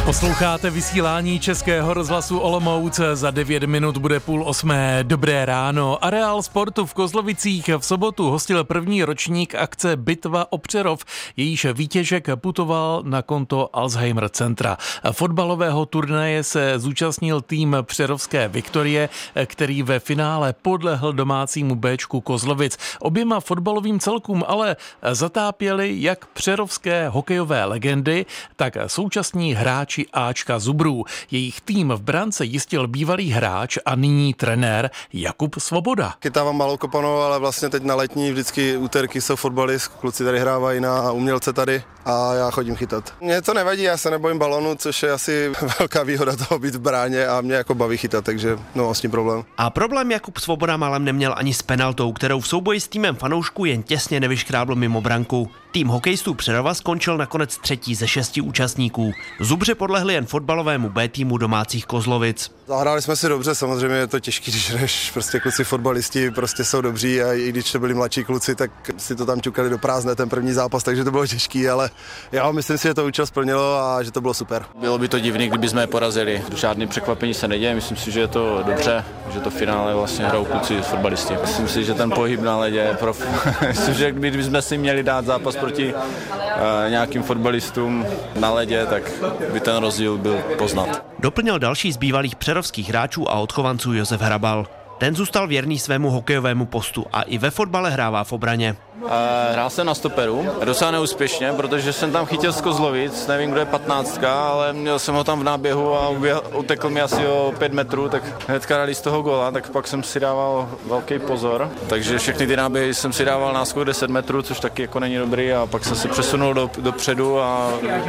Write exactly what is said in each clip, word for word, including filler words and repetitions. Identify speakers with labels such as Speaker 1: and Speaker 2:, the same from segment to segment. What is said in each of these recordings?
Speaker 1: Posloucháte vysílání Českého rozhlasu Olomouc, za devět minut bude půl osmé. Dobré ráno. Areál sportu v Kozlovicích v sobotu hostil první ročník akce Bitva o Přerov. Jejíž výtěžek putoval na konto Alzheimer centra. Fotbalového turnaje se zúčastnil tým přerovské Viktorie, který ve finále podlehl domácímu Béčku Kozlovic. Oběma fotbalovým celkům ale zatápěli jak přerovské hokejové legendy, tak současní hráči Ačka Zubrů. Jejich tým v brance jistil bývalý hráč a nyní trenér Jakub Svoboda.
Speaker 2: Chytávám malou kopanou, ale vlastně teď na letní vždycky úterky jsou fotbalist, kluci tady hrávají na umělce tady a já chodím chytat. Mně to nevadí, já se nebojím balonu, což je asi velká výhoda toho být v bráně a mě jako baví chytat, takže no s tím problém.
Speaker 3: A problém Jakub Svoboda málem neměl ani s penaltou, kterou v souboji s týmem fanoušků jen těsně nevyškrábl mimo branku. Tým hokejistů Přerova skončil nakonec třetí ze šesti účastníků. Zubře podlehli jen fotbalovému B týmu domácích Kozlovic.
Speaker 2: Zahráli jsme si dobře, samozřejmě je to těžký, když jdeš, prostě kluci fotbalisti prostě jsou dobří a i když to byli mladší kluci, tak si to tam ťukali do prázdné ten první zápas, takže to bylo těžký, ale já myslím si, že to účel splnilo a že to bylo super.
Speaker 4: Bylo by to divný, kdyby jsme je porazili. Žádný překvapení se neděje, myslím si, že je to dobře, že to finále vlastně hrajou kluci fotbalisti. Myslím si, že ten pohyb na ledě je prof. Myslím, že kdybychom si měli dát zápas proti uh, nějakým fotbalistům na ledě, tak by ten rozdíl byl poznat.
Speaker 3: Doplnil další z bývalých přerovských hráčů a odchovanců Josef Hrabal. Ten zůstal věrný svému hokejovému postu a i ve fotbale hrává v obraně.
Speaker 4: Hrál jsem na stoperu, docela neúspěšně, protože jsem tam chytil z Kozlovic, nevím, kdo je patnáctka, ale měl jsem ho tam v náběhu a utekl mi asi o pět metrů, tak hnedka dali z toho góla, tak pak jsem si dával velký pozor. Takže všechny ty náběhy jsem si dával náskok deset metrů, což taky jako není dobrý, a pak jsem se přesunul do, dopředu a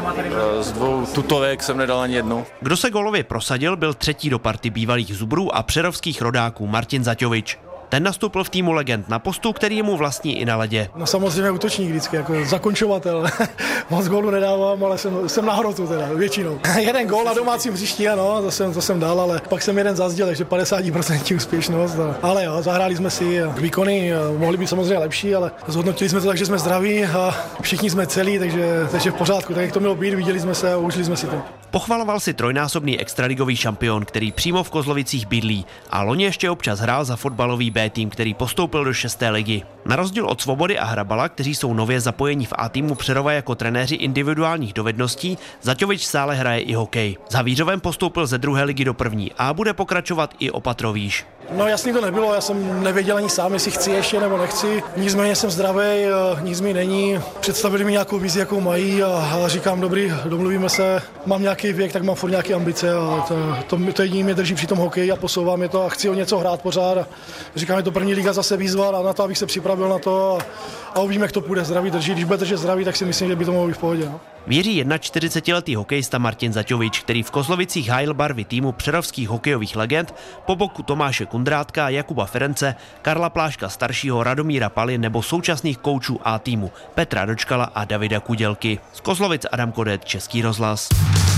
Speaker 4: z dvou tutovek jsem nedal ani jednu.
Speaker 3: Kdo se gólově prosadil, byl třetí do party bývalých Zubrů a přerovských rodáků Martin Zaťovič. Ten nastoupil v týmu legend na postu, který je mu vlastní i na ledě.
Speaker 5: No samozřejmě útočník vždycky, jako zakončovatel. Moc gólu nedávám, ale jsem, jsem na hrotu teda, většinou. Jeden gól na domácím hřišti, ano, to jsem, to jsem dal, ale pak jsem jeden zazděl, takže padesát procent úspěšnost. Ale jo, zahráli jsme si výkony, mohly být samozřejmě lepší, ale zhodnotili jsme to tak, že jsme zdraví a všichni jsme celí, takže, takže v pořádku. Tak jak to mělo být, viděli jsme se a užili jsme si to.
Speaker 3: Pochvaloval si trojnásobný extraligový šampion, který přímo v Kozlovicích bydlí, a loni ještě občas hrál za fotbalový B tým, který postoupil do šesté ligy. Na rozdíl od Svobody a Hrabala, kteří jsou nově zapojeni v A týmu Přerova jako trenéři individuálních dovedností, Zaťovič stále hraje i hokej. Za Vířovem postoupil ze druhé ligy do první a bude pokračovat i opatro výš.
Speaker 5: No jasný to nebylo, já jsem nevěděl ani sám, jestli chci ještě nebo nechci. Nicméně jsem zdravý, nic mi není. Představili mi nějakou vizi, jakou mají, a říkám, dobrý, domluvíme se. Mám nějaký věk, tak mám furt nějaké ambice a to, to, to jediný mě drží při tom hokeji a posouvám je to a chci o něco hrát pořád. A říkám, je to první liga, zase výzva a na to, abych se připravil na to a, a uvidíme, jak to půjde. Zdraví drží, když bude držet zdraví, tak si myslím, že by to mohlo být v pohodě. No.
Speaker 3: Věří čtyřicetiletý hokejista Martin Zaťovič, který v Kozlovicích hájil barvy týmu přerovských hokejových legend po boku Tomáše Kundrátka, Jakuba Ference, Karla Pláška staršího, Radomíra Paly nebo současných koučů A týmu Petra Dočkala a Davida Kudělky. Z Kozlovic Adam Kodet, Český rozhlas.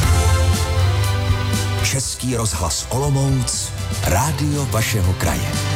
Speaker 6: Český rozhlas Olomouc, rádio vašeho kraje.